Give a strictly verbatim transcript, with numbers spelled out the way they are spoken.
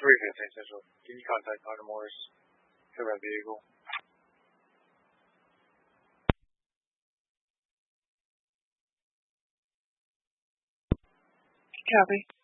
three fifteen Central. Can you contact Doctor Morris? Cover that vehicle. Copy.